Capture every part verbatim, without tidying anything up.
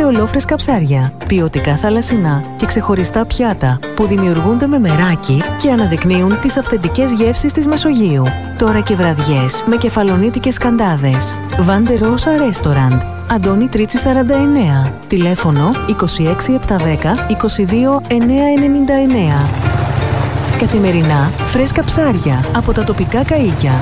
ολόφρεσκα ψάρια, ποιοτικά θαλασσινά και ξεχωριστά πιάτα που δημιουργούνται με μεράκι και αναδεικνύουν τις αυθεντικές γεύσεις της Μεσογείου. Τώρα και βραδιές με κεφαλονίτικες καντάδες. Vande Rosa Restaurant, Αντώνη Τρίτσι σαράντα εννέα. Τηλέφωνο είκοσι έξι επτακόσια δέκα είκοσι δύο εννιακόσια ενενήντα εννέα. Καθημερινά φρέσκα ψάρια από τα τοπικά καΐκια.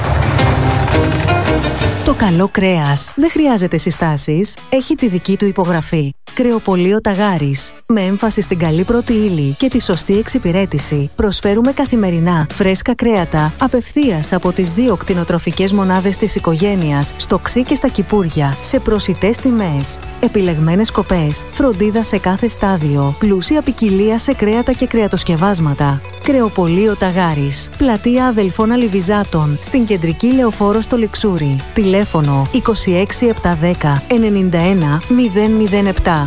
Το καλό κρέας δεν χρειάζεται συστάσεις, έχει τη δική του υπογραφή. Κρεοπωλείο Ταγάρης. Με έμφαση στην καλή πρώτη ύλη και τη σωστή εξυπηρέτηση, προσφέρουμε καθημερινά φρέσκα κρέατα απευθείας από τις δύο κτηνοτροφικές μονάδες της οικογένειας, στο Ξύ και στα Κυπούρια, σε προσιτές τιμές. Επιλεγμένες κοπές, φροντίδα σε κάθε στάδιο, πλούσια ποικιλία σε κρέατα και κρεατοσκευάσματα. Κρεοπωλείο Ταγάρης. Πλατεία Αδελφών Αλιβιζάτων, στην κεντρική Λεωφόρο στο Λιξούρι. Τηλέφωνο είκοσι έξι επτακόσια δέκα ενενήντα ένα μηδέν μηδέν επτά.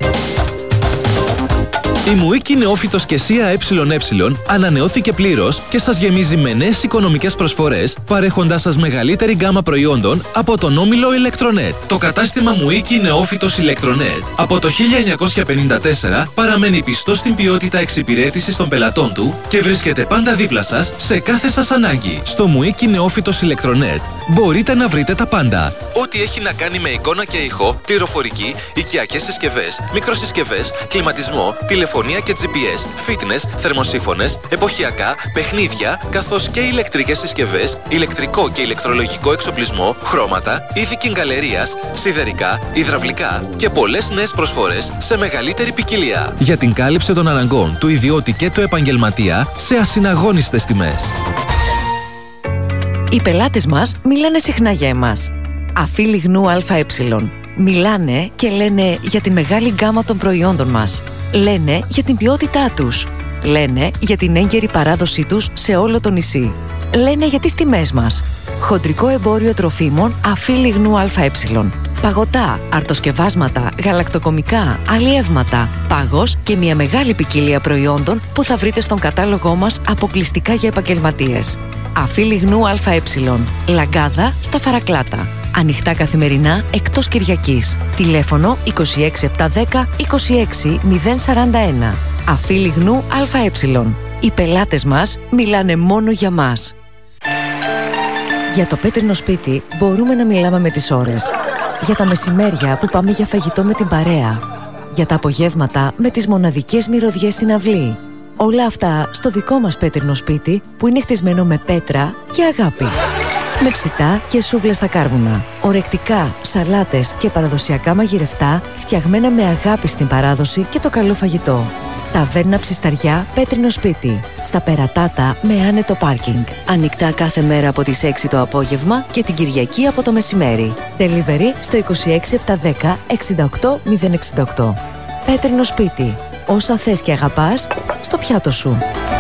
Η Μουίκη Νεόφυτος και ΣΥΑ ΕΕ ανανεώθηκε πλήρως και σας γεμίζει με νέες οικονομικές προσφορές, παρέχοντάς σας μεγαλύτερη γκάμα προϊόντων από τον όμιλο Electronet. Το κατάστημα Μουίκη Νεόφυτος Electronet από το χίλια εννιακόσια πενήντα τέσσερα παραμένει πιστό στην ποιότητα εξυπηρέτησης των πελατών του και βρίσκεται πάντα δίπλα σας σε κάθε σας ανάγκη. Στο Μουίκη Νεόφυτος Electronet μπορείτε να βρείτε τα πάντα. Ό,τι έχει να κάνει με εικόνα και ήχο, πληροφορική, οικιακές συσκευές, μικροσυσκευές, κλιματισμό, τηλεφωνία και τζι πι ες, fitness, θερμοσύφωνες, εποχιακά, παιχνίδια, καθώς και ηλεκτρικές συσκευές, ηλεκτρικό και ηλεκτρολογικό εξοπλισμό, χρώματα, είδη κιγκαλερίας, σιδερικά, υδραυλικά και πολλές νέες προσφορές σε μεγαλύτερη ποικιλία. Για την κάλυψη των αναγκών του ιδιώτη και του επαγγελματία σε ασυναγώνιστες τιμές. Οι πελάτες μας μιλάνε συχνά για εμάς. Αφή Λιγνού ΑΕ. Μιλάνε και λένε για τη μεγάλη γκάμα των προϊόντων μας. Λένε για την ποιότητά τους. Λένε για την έγκαιρη παράδοσή τους σε όλο το νησί. Λένε για τις τιμές μας. Χοντρικό εμπόριο τροφίμων Αφή Λιγνού ΑΕ. Παγωτά, αρτοσκευάσματα, γαλακτοκομικά, αλλιεύματα, πάγος και μια μεγάλη ποικιλία προϊόντων που θα βρείτε στον κατάλογό μας αποκλειστικά για επαγγελματίες. Αφή Λιγνού ΑΕ. Λαγκάδα στα Φαρακλάτα. Ανοιχτά καθημερινά εκτός Κυριακής. Τηλέφωνο είκοσι έξι επτακόσια δέκα είκοσι έξι μηδέν σαράντα ένα. Αφή Λιγνού ΑΕ. Οι πελάτες μας μιλάνε μόνο για μας. Για το πέτρινο σπίτι μπορούμε να μιλάμε με τις ώρες. Για τα μεσημέρια που πάμε για φαγητό με την παρέα. Για τα απογεύματα με τις μοναδικές μυρωδιές στην αυλή. Όλα αυτά στο δικό μας πέτρινο σπίτι που είναι χτισμένο με πέτρα και αγάπη. Με ψητά και σούβλες στα κάρβουνα. Ορεκτικά, σαλάτες και παραδοσιακά μαγειρευτά φτιαγμένα με αγάπη στην παράδοση και το καλό φαγητό. Ταβέρνα Ψισταριά, πέτρινο σπίτι. Στα Περατάτα με άνετο πάρκινγκ. Ανοιχτά κάθε μέρα από τις έξι το απόγευμα και την Κυριακή από το μεσημέρι. Delivery στο είκοσι έξι επτακόσια δέκα εξήντα οκτώ μηδέν εξήντα οκτώ. Πέτρινο σπίτι. Όσα θες και αγαπάς, στο πιάτο σου.